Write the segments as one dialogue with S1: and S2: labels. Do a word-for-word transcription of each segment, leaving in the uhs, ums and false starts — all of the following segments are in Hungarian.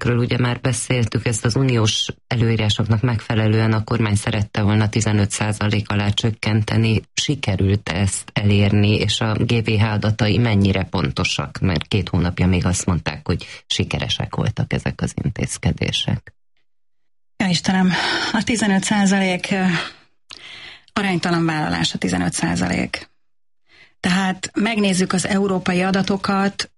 S1: Ezekről ugye már beszéltük, ezt az uniós előírásoknak megfelelően a kormány szerette volna tizenöt százalék alá csökkenteni. Sikerült ezt elérni, és a gé vé há adatai mennyire pontosak? Mert két hónapja még azt mondták, hogy sikeresek voltak ezek az intézkedések.
S2: Ja Istenem, a tizenöt százalék aránytalan vállalás a tizenöt százalék. Tehát megnézzük az európai adatokat,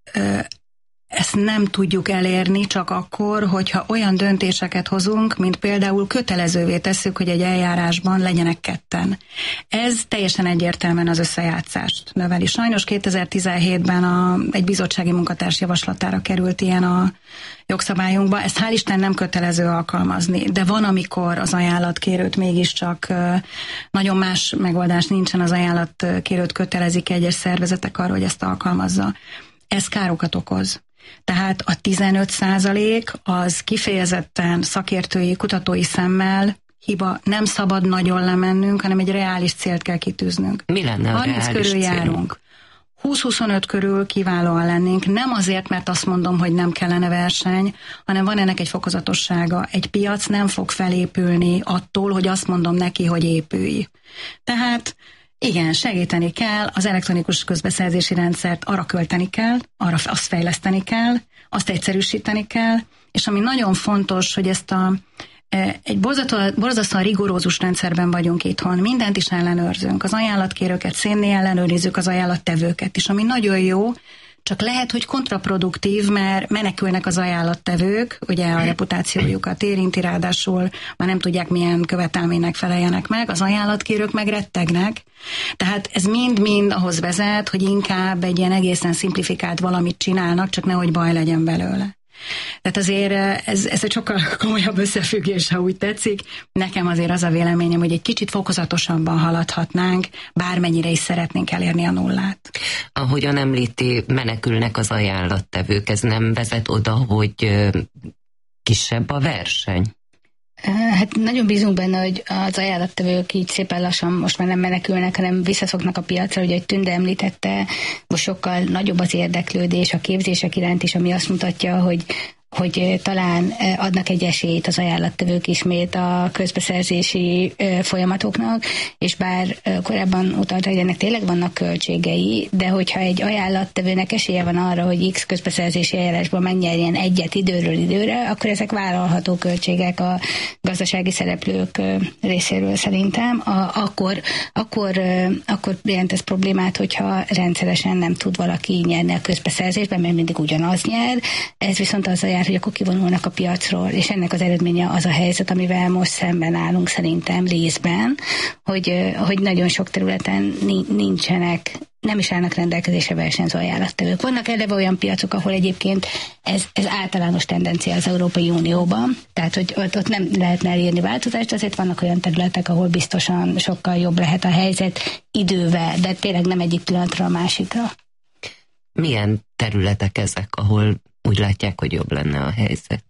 S2: ezt nem tudjuk elérni csak akkor, hogyha olyan döntéseket hozunk, mint például kötelezővé tesszük, hogy egy eljárásban legyenek ketten. Ez teljesen egyértelműen az összejátszást növeli. Sajnos kétezer-tizenhétben a, egy bizottsági munkatárs javaslatára került ilyen a jogszabályunkba. Ezt hál' Isten nem kötelező alkalmazni, de van, amikor az ajánlatkérőt mégiscsak nagyon más megoldás nincsen, az ajánlatkérőt kötelezik egyes szervezetek arra, hogy ezt alkalmazza. Ez károkat okoz. Tehát a tizenöt százalék az kifejezetten szakértői, kutatói szemmel hiba, nem szabad nagyon lemennünk, hanem egy reális célt kell kitűznünk.
S1: Mi lenne a
S2: harminc
S1: reális
S2: körül
S1: cél?
S2: járunk. húsz-huszonöt körül kiválóan lennénk. Nem azért, mert azt mondom, hogy nem kellene verseny, hanem van ennek egy fokozatossága. Egy piac nem fog felépülni attól, hogy azt mondom neki, hogy épülj. Tehát igen, segíteni kell, az elektronikus közbeszerzési rendszert arra költeni kell, arra azt fejleszteni kell, azt egyszerűsíteni kell, és ami nagyon fontos, hogy ezt a egy borzasztóan rigorózus rendszerben vagyunk itthon, mindent is ellenőrzünk, az ajánlatkérőket szénné ellenőrizzük, az ajánlattevőket is, ami nagyon jó, csak lehet, hogy kontraproduktív, mert menekülnek az ajánlattevők, ugye a reputációjukat érinti, ráadásul már nem tudják, milyen követelménynek feleljenek meg, az ajánlatkérők meg rettegnek. Tehát ez mind-mind ahhoz vezet, hogy inkább egy ilyen egészen szimplifikált valamit csinálnak, csak nehogy baj legyen belőle. Tehát azért ez, ez egy sokkal komolyabb összefüggés, ha úgy tetszik. Nekem azért az a véleményem, hogy egy kicsit fokozatosabban haladhatnánk, bármennyire is szeretnénk elérni a nullát.
S1: Ahogyan említi, menekülnek az ajánlattevők, ez nem vezet oda, hogy kisebb a verseny?
S3: Hát nagyon bízunk benne, hogy az ajánlattevők így szépen lassan most már nem menekülnek, hanem visszaszoknak a piacra, ugye egy Tünde említette, most sokkal nagyobb az érdeklődés a képzések iránt is, ami azt mutatja, hogy hogy talán adnak egy esélyt az ajánlattevők ismét a közbeszerzési folyamatoknak, és bár korábban utalta, hogy ennek tényleg vannak költségei, de hogyha egy ajánlattevőnek esélye van arra, hogy X közbeszerzési eljárásban megnyerjen egyet időről időre, akkor ezek vállalható költségek a gazdasági szereplők részéről szerintem. A, akkor, akkor, akkor jelent ez problémát, hogyha rendszeresen nem tud valaki nyerni a közbeszerzésben, mert mindig ugyanaz nyer. Ez viszont az a hogy akkor kivonulnak a piacról, és ennek az eredménye az a helyzet, amivel most szemben állunk szerintem részben, hogy, hogy nagyon sok területen nincsenek, nem is állnak rendelkezésre versenyző ajánlattevők. Vannak eleve olyan piacok, ahol egyébként ez, ez általános tendencia az Európai Unióban, tehát hogy ott, ott nem lehetne elérni változást, azért vannak olyan területek, ahol biztosan sokkal jobb lehet a helyzet idővel, de tényleg nem egyik pillanatra a másikra.
S1: Milyen területek ezek, ahol úgy látják, hogy jobb lenne a helyzet?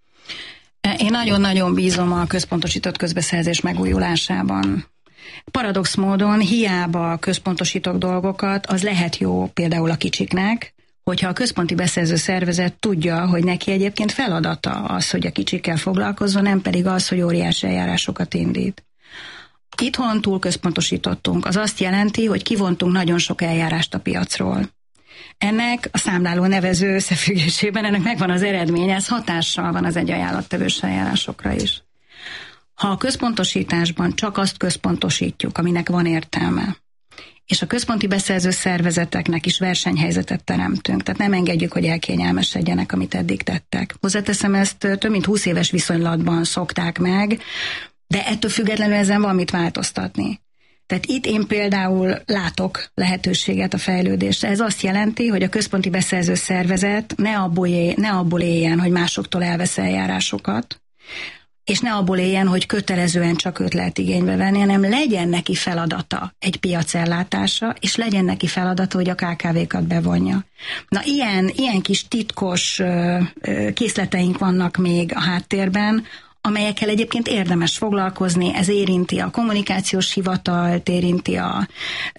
S2: Én nagyon-nagyon bízom a központosított közbeszerzés megújulásában. Paradox módon hiába központosítok dolgokat, az lehet jó például a kicsiknek, hogyha a központi beszerző szervezet tudja, hogy neki egyébként feladata az, hogy a kicsikkel foglalkozzon, nem pedig az, hogy óriási eljárásokat indít. Itthon túl központosítottunk. Az azt jelenti, hogy kivontunk nagyon sok eljárást a piacról. Ennek a számláló nevező összefüggésében ennek megvan az eredménye, ez hatással van az egy ajánlattevős eljárásokra is. Ha a központosításban csak azt központosítjuk, aminek van értelme, és a központi beszerző szervezeteknek is versenyhelyzetet teremtünk, tehát nem engedjük, hogy elkényelmesedjenek, amit eddig tettek. Hozzáteszem, ezt több mint húsz éves viszonylatban szokták meg, de ettől függetlenül ezen van mit változtatni. Tehát itt én például látok lehetőséget a fejlődésre. Ez azt jelenti, hogy a központi beszerző szervezet ne abból, él, ne abból éljen, hogy másoktól elvesz eljárásokat, és ne abból éljen, hogy kötelezően csak őt lehet igénybe venni, hanem legyen neki feladata egy piac ellátása, és legyen neki feladata, hogy a ká ká vékat bevonja. Na ilyen, ilyen kis titkos készleteink vannak még a háttérben, amelyekkel egyébként érdemes foglalkozni. Ez érinti a kommunikációs hivatalt, érinti a,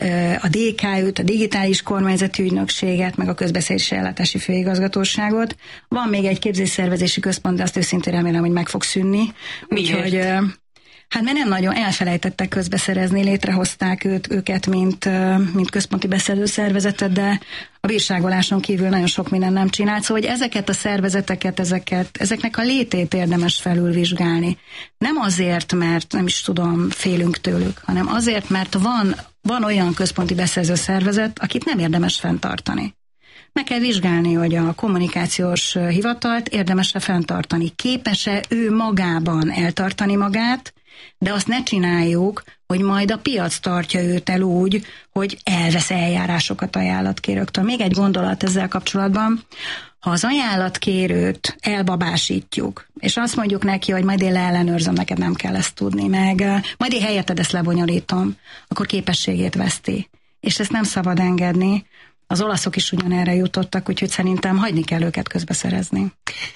S2: a dé ká ü-t, a digitális kormányzati ügynökséget, meg a közbeszerzési ellátási főigazgatóságot. Van még egy képzésszervezési központ, de azt őszintén remélem, hogy meg fog szűnni.
S1: Miért?
S2: Úgyhogy, hát mert nem nagyon elfelejtettek közbeszerezni, létrehozták őt, őket, mint, mint központi beszerző szervezetet, de a bírságoláson kívül nagyon sok minden nem csinált. Szóval, hogy ezeket a szervezeteket, ezeket, ezeknek a létét érdemes felülvizsgálni. Nem azért, mert nem is tudom, félünk tőlük, hanem azért, mert van, van olyan központi beszerző szervezet, akit nem érdemes fenntartani. Meg kell vizsgálni, hogy a kommunikációs hivatalt érdemes-e fenntartani. Képes-e ő magában eltartani magát, de azt ne csináljuk, hogy majd a piac tartja őt el úgy, hogy elvesz eljárásokat ajánlatkérőktől. Még egy gondolat ezzel kapcsolatban. Ha az ajánlatkérőt elbabásítjuk, és azt mondjuk neki, hogy majd én leellenőrzöm, neked nem kell ezt tudni, meg majd én helyetted ezt lebonyolítom, akkor képességét veszti. És ezt nem szabad engedni. Az olaszok is ugyanerre jutottak, úgyhogy szerintem hagyni kell őket közbeszerezni.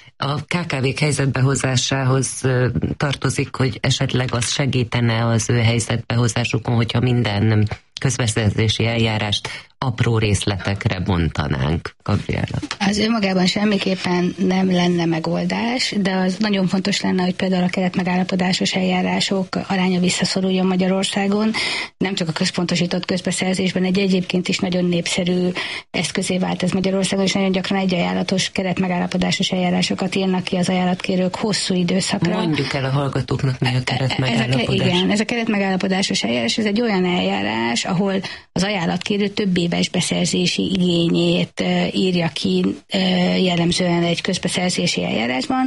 S1: A ká ká vék helyzetbehozásához tartozik, hogy esetleg az segítene az ő helyzetbehozásukon, hogyha minden közbeszerzési eljárást apró részletekre bontanánk. Gabriella.
S3: Az önmagában semmiképpen nem lenne megoldás, de az nagyon fontos lenne, hogy például a keretmegállapodásos eljárások aránya visszaszoruljon Magyarországon, nem csak a központosított közbeszerzésben, egy egyébként is nagyon népszerű eszközé vált ez Magyarországon, és nagyon gyakran egy ajánlatos keretmegállapodásos eljárásokat írnak ki az ajánlatkérők hosszú időszakra.
S1: Mondjuk el a hallgatóknak, mi a keretmegállapodás.
S3: Igen, ez a keretmegállapodásos eljárás, ez egy olyan eljárás, ahol az ajánlatkérő több éves beszerzési igényét írja ki jellemzően egy közbeszerzési eljárásban,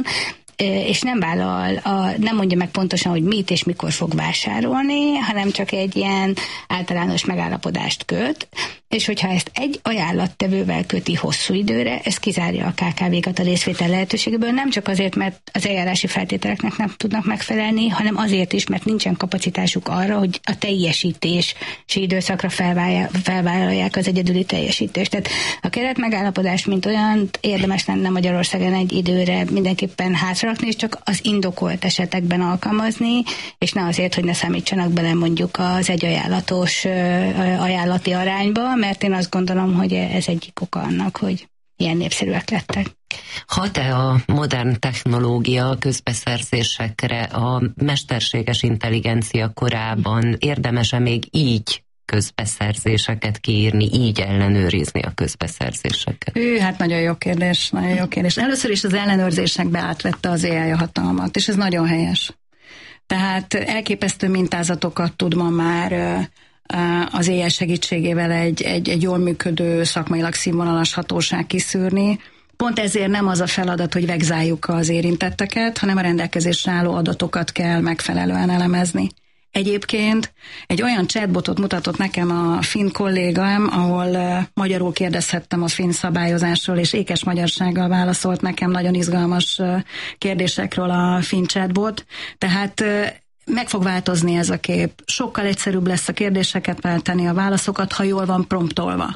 S3: és nem vállal, a, nem mondja meg pontosan, hogy mit és mikor fog vásárolni, hanem csak egy ilyen általános megállapodást köt, és hogyha ezt egy ajánlattevővel köti hosszú időre, ez kizárja a ká ká vékat a részvétel lehetőségéből, nem csak azért, mert az eljárási feltételeknek nem tudnak megfelelni, hanem azért is, mert nincsen kapacitásuk arra, hogy a teljesítési időszakra felvállalják az egyedüli teljesítést. Tehát a keretmegállapodást, mint olyan, érdemes lenne Magyarországon egy időre mindenképpen hátrarakni, és csak az indokolt esetekben alkalmazni, és ne azért, hogy ne számítsanak bele mondjuk az egy ajánlatos ajánlati arányba, mert én azt gondolom, hogy ez egyik oka annak, hogy ilyen népszerűek lettek.
S1: Hat-e a modern technológia a közbeszerzésekre, a mesterséges intelligencia korában érdemes-e még így közbeszerzéseket kiírni, így ellenőrizni a közbeszerzéseket?
S2: Ő, hát nagyon jó kérdés, nagyon jó kérdés. Először is az ellenőrzésekbe átvette az á i a hatalmat, és ez nagyon helyes. Tehát elképesztő mintázatokat tud ma már az á i segítségével egy, egy, egy jól működő, szakmailag színvonalas hatóság kiszűrni. Pont ezért nem az a feladat, hogy vegzáljuk az érintetteket, hanem a rendelkezésre álló adatokat kell megfelelően elemezni. Egyébként egy olyan chatbotot mutatott nekem a finn kollégám, ahol uh, magyarul kérdezhettem a finn szabályozásról, és ékes magyarsággal válaszolt nekem nagyon izgalmas uh, kérdésekről a finn chatbot. Tehát uh, meg fog változni ez a kép. Sokkal egyszerűbb lesz a kérdéseket feltenni, a válaszokat, ha jól van promptolva.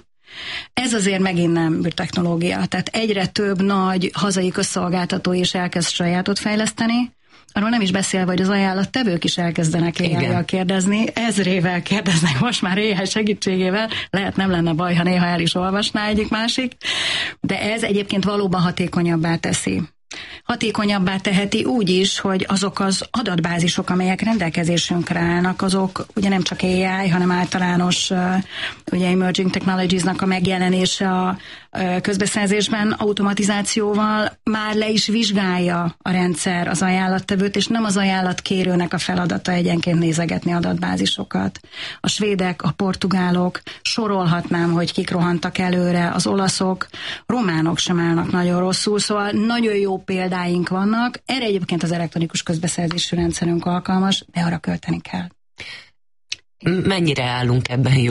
S2: Ez azért megint nem technológia. Tehát egyre több nagy hazai közszolgáltató is elkezd sajátot fejleszteni, arról nem is beszélve, hogy az ajánlattevők is elkezdenek á i-jal kérdezni, ezrével kérdeznek most már á i segítségével, lehet nem lenne baj, ha néha el is olvasná egyik-másik, de ez egyébként valóban hatékonyabbá teszi. Hatékonyabbá teheti úgy is, hogy azok az adatbázisok, amelyek rendelkezésünkre állnak, azok ugye nem csak á i, hanem általános ugye emerging technologies-nak a megjelenése a közbeszerzésben automatizációval már le is vizsgálja a rendszer az ajánlattevőt, és nem az ajánlatkérőnek a feladata egyenként nézegetni adatbázisokat. A svédek, a portugálok, sorolhatnám, hogy kik rohantak előre, az olaszok, románok sem állnak nagyon rosszul, szóval nagyon jó példáink vannak. Erre egyébként az elektronikus közbeszerzésű rendszerünk alkalmas, de arra költeni kell.
S1: Mennyire állunk ebben jól?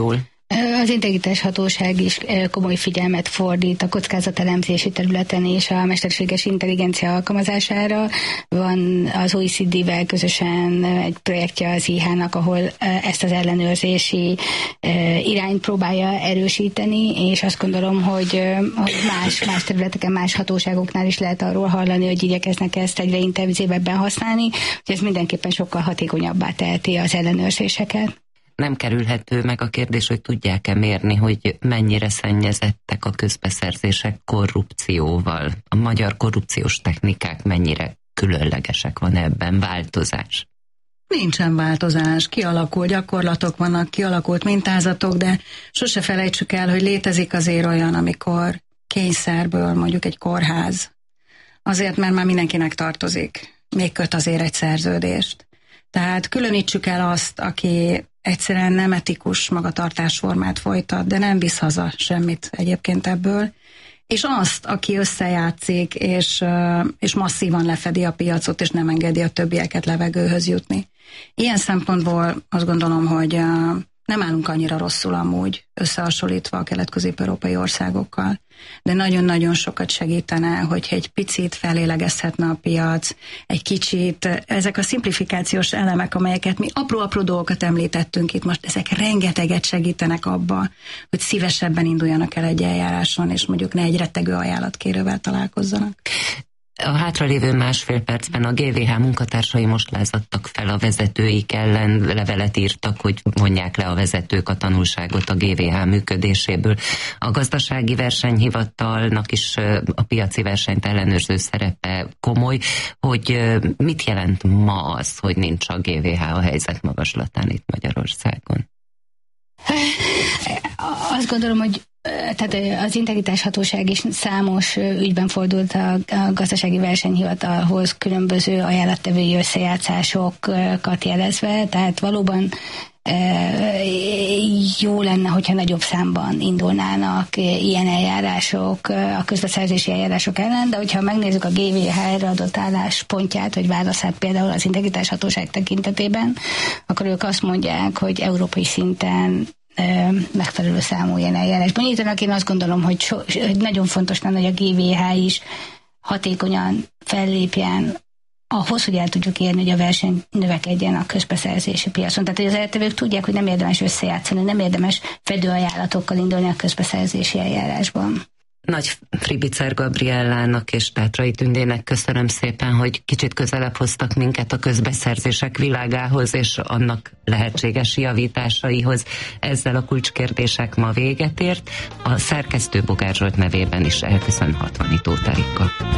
S3: Az integritás hatóság is komoly figyelmet fordít a kockázatelemzési területen és a mesterséges intelligencia alkalmazására. Van az o e cé dé-vel közösen egy projektje az i há-nak, ahol ezt az ellenőrzési irányt próbálja erősíteni, és azt gondolom, hogy más, más területeken, más hatóságoknál is lehet arról hallani, hogy igyekeznek ezt egyre intenzívebben használni, hogy ez mindenképpen sokkal hatékonyabbá teheti az ellenőrzéseket.
S1: Nem kerülhető meg a kérdés, hogy tudják-e mérni, hogy mennyire szennyezettek a közbeszerzések korrupcióval. A magyar korrupciós technikák mennyire különlegesek, van ebben változás?
S2: Nincsen változás, kialakult gyakorlatok vannak, kialakult mintázatok, de sose felejtsük el, hogy létezik azért olyan, amikor kényszerből mondjuk egy kórház, azért, mert már mindenkinek tartozik, még köt azért egy szerződést. Tehát különítsük el azt, aki egyszerűen nem etikus magatartásformát folytat, de nem visz haza semmit egyébként ebből, és azt, aki összejátszik, és, és masszívan lefedi a piacot, és nem engedi a többieket levegőhöz jutni. Ilyen szempontból azt gondolom, hogy nem állunk annyira rosszul amúgy, összehasonlítva a kelet-közép-európai országokkal, de nagyon-nagyon sokat segítene, hogyha egy picit felélegezhetne a piac, egy kicsit, ezek a szimplifikációs elemek, amelyeket mi apró-apró dolgokat említettünk itt most, ezek rengeteget segítenek abba, hogy szívesebben induljanak el egy eljáráson, és mondjuk ne egy rettegő ajánlatkérővel találkozzanak.
S1: A hátralévő másfél percben a gé vé há munkatársai most lázadtak fel a vezetőik ellen, levelet írtak, hogy vonják le a vezetők a tanulságot a gé vé há működéséből. A gazdasági versenyhivatalnak is a piaci versenyt ellenőrző szerepe komoly, hogy mit jelent ma az, hogy nincs a gé vé há a helyzet magaslatán itt Magyarországon?
S3: Azt gondolom, hogy tehát az integritás hatóság is számos ügyben fordult a, a gazdasági versenyhivatalhoz különböző ajánlattevői összejátszásokat jelezve, tehát valóban jó lenne, hogyha nagyobb számban indulnának ilyen eljárások a közbeszerzési eljárások ellen, de hogyha megnézzük a gé vé há-ra adott álláspontját, vagy válaszát például az integritás hatóság tekintetében, akkor ők azt mondják, hogy európai szinten megfelelő számú ilyen eljárásban nyítanak. Én azt gondolom, hogy, so, hogy nagyon fontos lenne, hogy a gé vé há is hatékonyan fellépjen ahhoz, hogy el tudjuk érni, hogy a verseny növekedjen a közbeszerzési piacon. Tehát, hogy az eltevők tudják, hogy nem érdemes összejátszani, nem érdemes fedőajánlatokkal indulni a közbeszerzési eljárásban.
S1: Nagy Fribicer Gabriellának és Tátrai Tündének köszönöm szépen, hogy kicsit közelebb hoztak minket a közbeszerzések világához és annak lehetséges javításaihoz. Ezzel a kulcskérdések ma véget ért. A szerkesztő Bogár Zsolt nevében is elköszön Hatvanyi Tóth Erika.